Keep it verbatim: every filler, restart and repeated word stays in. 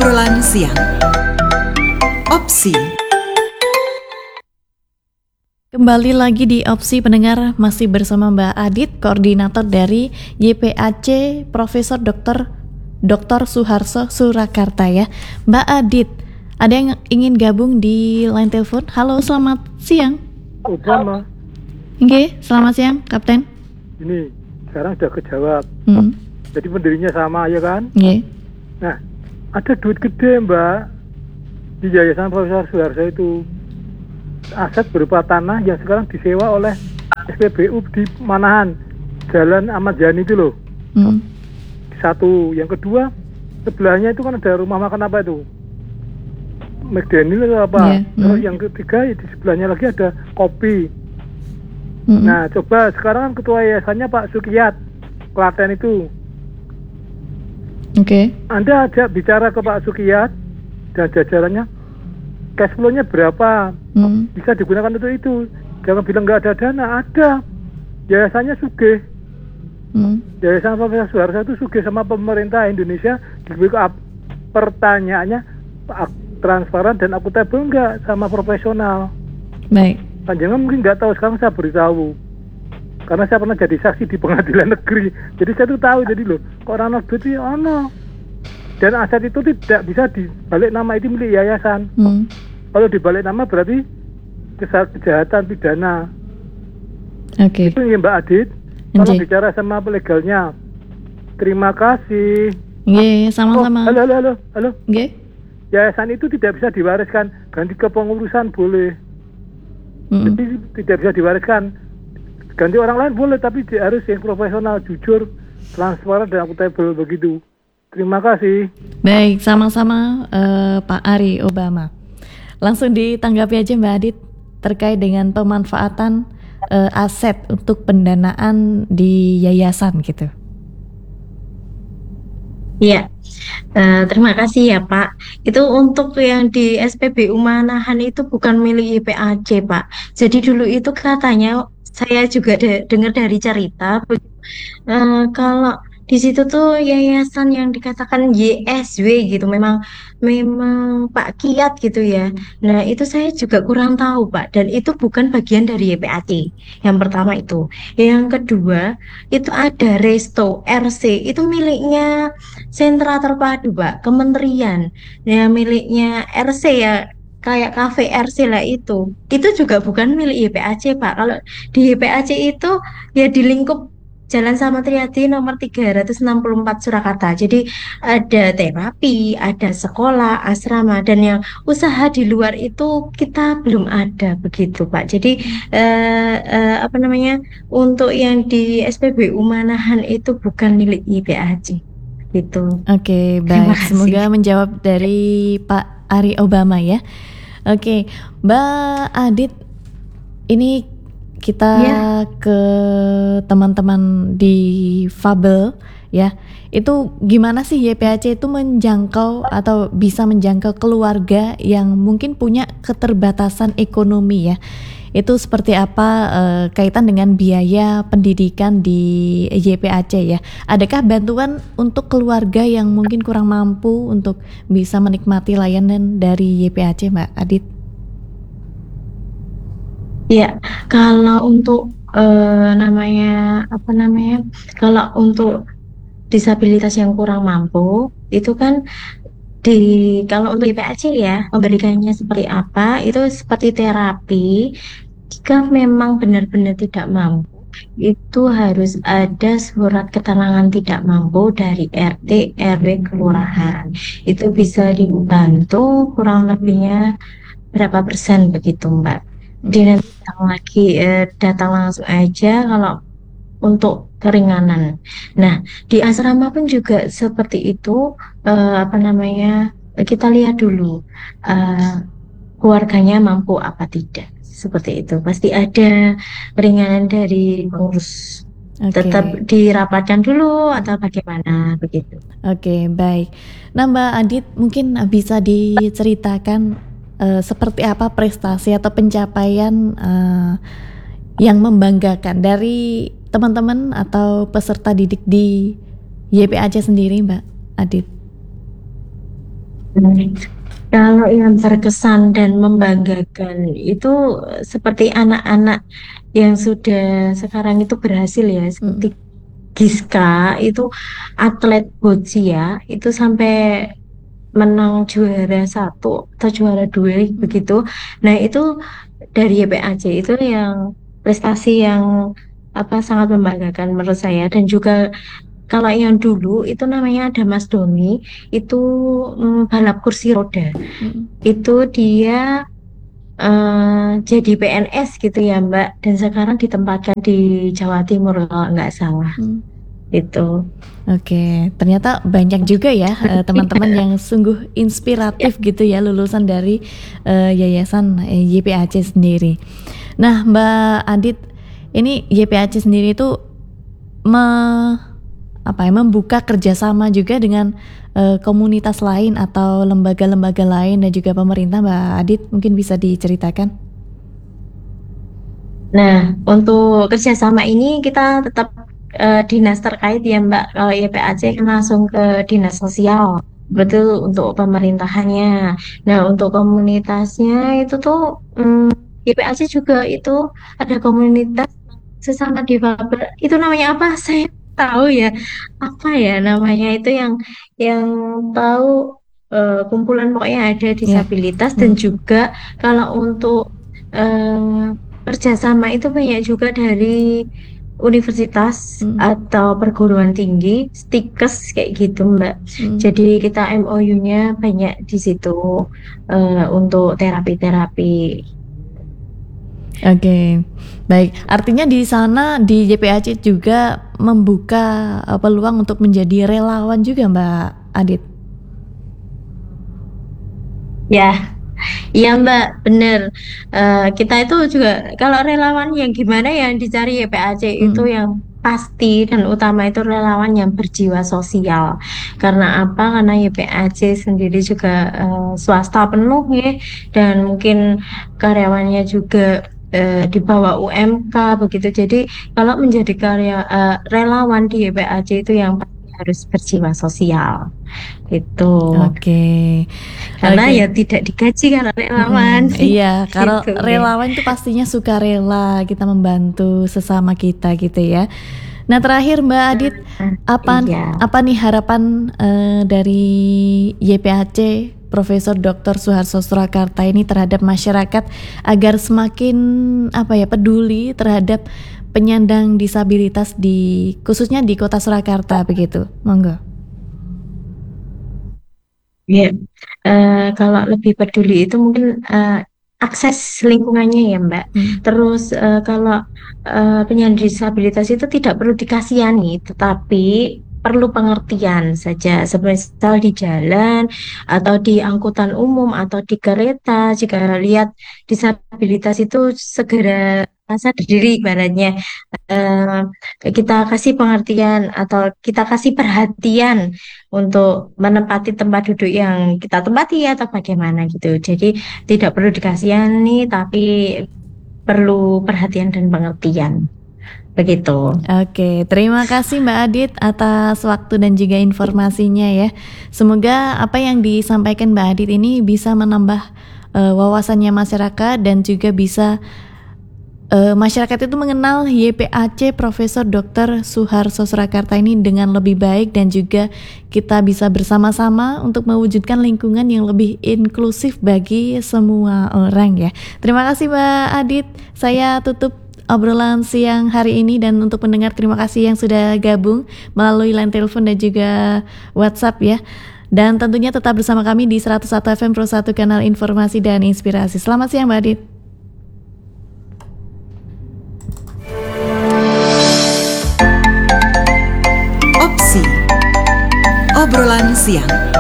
Obrolan siang. Opsi. Kembali lagi di Opsi pendengar, masih bersama Mbak Adit, koordinator dari Y P A C Profesor Doktor Doktor Suharso Surakarta ya. Mbak Adit, ada yang ingin gabung di line telepon? Halo, selamat siang. Udah mah. Oke, selamat siang, Kapten. Ini sekarang sudah kejawab. Hmm. Jadi pendirinya sama ya kan? Oke. Nah, ada duit gede Mbak di Yayasan Profesor Suharso itu. Aset berupa tanah yang sekarang disewa oleh S P B U di Manahan, Jalan Ahmad Yani itu loh. Hmm. Satu, yang kedua sebelahnya itu kan ada rumah makan apa itu? McDaniel atau apa? Yeah. Terus Hmm. yang ketiga di sebelahnya lagi ada kopi. Hmm. Nah, coba sekarang kan ketua yayasannya Pak Sukiyat, Klaten itu. Oke. Anda ajak bicara ke Pak Sukiyat dan jajarannya, cash flow-nya berapa, Hmm. bisa digunakan untuk itu. Jangan bilang nggak ada dana, ada. Yayasannya sugih. Hmm. Yayasan Profesor Suharso itu sugih sama pemerintah Indonesia. Diberi pertanyaannya ak- transparan dan akuntabel nggak sama profesional. Baik. Panjangan mungkin nggak tahu, sekarang saya beritahu. Karena saya pernah jadi saksi di pengadilan negeri. Jadi saya tuh tahu, jadi loh, kok orang duit itu ono. Dan aset itu tidak bisa dibalik nama, itu milik yayasan. Hmm. Kalau dibalik nama berarti kesa- kejahatan pidana. Oke. Itu ya Mbak Adit. Tolong Nggih. bicara sama legalnya. Terima kasih. Nggih, Oh, sama-sama. halo, halo, halo, halo. Nggih. Yayasan itu tidak bisa diwariskan. Ganti kepengurusan boleh. Hmm. Jadi tidak bisa diwariskan. Ganti orang lain boleh, tapi dia harus yang profesional, jujur, transparan dan akuntabel begitu. Terima kasih. Baik, sama-sama eh, Pak Ari Obama. Langsung ditanggapi aja Mbak Adit terkait dengan pemanfaatan eh, aset untuk pendanaan di yayasan gitu. Iya, eh, terima kasih ya Pak. Itu untuk yang di S P B U Manahan itu bukan milik Y P A C Pak. Jadi dulu itu katanya saya juga de- dengar dari cerita, eh, kalau di situ tuh yayasan yang dikatakan Y S W gitu, memang memang Pak Kiat gitu ya. Nah itu saya juga kurang tahu Pak. Dan itu bukan bagian dari Y P A C. Yang pertama itu. Yang kedua itu ada Resto R C, itu miliknya Sentra Terpadu Pak, Kementerian. Ya miliknya R C ya, kayak kafe R C lah itu. Itu juga bukan milik Y P A C Pak. Kalau di Y P A C itu ya di lingkup Jalan Samantriadi nomor tiga ratus enam puluh empat Surakarta. Jadi ada terapi, ada sekolah, asrama, dan yang usaha di luar itu kita belum ada begitu Pak. Jadi eh, eh, apa namanya, untuk yang di S P B U Manahan itu bukan milik Y P A C. Gitu. Oke, Terima baik. kasih. Semoga menjawab dari Pak Ari Obama ya. Oke, Mbak Adit, ini kita Ya. ke teman-teman di Fabel ya. Itu gimana sih Y P A C itu menjangkau atau bisa menjangkau keluarga yang mungkin punya keterbatasan ekonomi ya. Itu seperti apa eh, kaitan dengan biaya pendidikan di Y P A C ya? Adakah bantuan untuk keluarga yang mungkin kurang mampu untuk bisa menikmati layanan dari Y P A C, Mbak Adit? Ya, kalau untuk eh, namanya apa namanya? Kalau untuk disabilitas yang kurang mampu itu kan di kalau untuk Y P A C ya memberikannya seperti apa? Itu seperti terapi. Jika memang benar-benar tidak mampu, itu harus ada surat keterangan tidak mampu dari R T R W kelurahan. Itu bisa dibantu kurang lebihnya berapa persen begitu, Mbak. Jadi nanti datang lagi eh, datang langsung aja kalau untuk keringanan. Nah, di asrama pun juga seperti itu. Eh, apa namanya? Kita lihat dulu eh, keluarganya mampu apa tidak. Seperti itu. Pasti ada keringanan dari pengurus. Oke. Tetap dirapatkan dulu atau bagaimana begitu. Oke, baik. Nah, Mbak Adit mungkin bisa diceritakan eh, seperti apa prestasi atau pencapaian eh, yang membanggakan dari teman-teman atau peserta didik di Y P A C sendiri, Mbak Adit? Hmm. Kalau yang berkesan dan membanggakan itu seperti anak-anak yang sudah sekarang itu berhasil ya, Mm, seperti Giska itu atlet boccia itu sampai menang juara satu atau juara dua mm, begitu. Nah itu dari Y P A C itu yang prestasi yang apa sangat membanggakan menurut saya. Dan juga kalau yang dulu itu namanya ada Mas Doni itu mm, balap kursi roda. mm, Itu dia eh, jadi P N S gitu ya Mbak, dan sekarang ditempatkan di Jawa Timur kalau nggak salah mm. itu. Oke, ternyata banyak juga ya eh, teman-teman yang sungguh inspiratif gitu ya lulusan dari eh, yayasan eh, Y P A C sendiri. Nah, Mbak Adit, ini Y P A C sendiri itu me, apa ya, membuka kerjasama juga dengan eh, komunitas lain atau lembaga-lembaga lain dan juga pemerintah. Mbak Adit mungkin bisa diceritakan? Nah, untuk kerjasama ini kita tetap eh, dinas terkait ya Mbak. Kalau Y P A C kan langsung ke dinas sosial, Mm, betul untuk pemerintahannya. Nah, untuk komunitasnya itu tuh mm, Y P A C juga itu ada komunitas sesama difabel. Itu namanya apa? Saya tahu ya. Apa ya namanya itu yang yang tahu eh, kumpulan pokoknya ada ya. disabilitas. Dan Mm, juga kalau untuk eh, kerjasama itu banyak juga dari universitas mm, atau perguruan tinggi, stikes kayak gitu Mbak. mm. Jadi kita M O U-nya banyak di situ eh, untuk terapi-terapi. Oke, baik. Artinya di sana di Y P A C juga membuka eh, peluang untuk menjadi relawan juga, Mbak Adit. Ya, iya Mbak, bener. Eh, kita itu juga kalau relawan yang gimana yang dicari Y P A C itu Mm, yang pasti dan utama itu relawan yang berjiwa sosial. Karena apa? Karena Y P A C sendiri juga eh, swasta penuh ya, dan mungkin karyawannya juga eh, di bawah U M K begitu. Jadi kalau menjadi karya eh, relawan di Y P A C itu yang pasti harus berjiwa sosial. Itu. Oke, Karena oke. ya tidak digaji kalau relawan Mm-mm, iya, kalau gitu ya. relawan itu pastinya suka rela kita membantu sesama kita gitu ya. Nah, terakhir Mbak Adit, Nah, apa iya. apa nih harapan eh, dari Y P A C Profesor Doktor Suharto Surakarta ini terhadap masyarakat agar semakin apa ya peduli terhadap penyandang disabilitas di khususnya di Kota Surakarta begitu. Monggo. Ya, eh, kalau lebih peduli itu mungkin eh, akses lingkungannya ya Mbak. Hmm, Terus eh, kalau eh, penyandang disabilitas itu tidak perlu dikasihani, tetapi perlu pengertian saja. Semisal di jalan atau di angkutan umum atau di kereta, jika lihat disabilitas itu segera sadar diri ibaratnya. Eh, kita kasih pengertian atau kita kasih perhatian untuk menempati tempat duduk yang kita tempati atau bagaimana gitu. Jadi tidak perlu dikasihani, tapi perlu perhatian dan pengertian. Begitu. Oke, terima kasih Mbak Adit atas waktu dan juga informasinya ya. Semoga apa yang disampaikan Mbak Adit ini bisa menambah eh, wawasannya masyarakat dan juga bisa eh, masyarakat itu mengenal Y P A C Profesor Doktor Suharto Surakarta ini dengan lebih baik dan juga kita bisa bersama-sama untuk mewujudkan lingkungan yang lebih inklusif bagi semua orang ya. Terima kasih Mbak Adit. Saya tutup obrolan siang hari ini dan untuk pendengar terima kasih yang sudah gabung melalui line telepon dan juga WhatsApp ya. Dan tentunya tetap bersama kami di seratus satu F M Pro satu kanal informasi dan inspirasi. Selamat siang Mbak Adit. Opsi. Obrolan siang.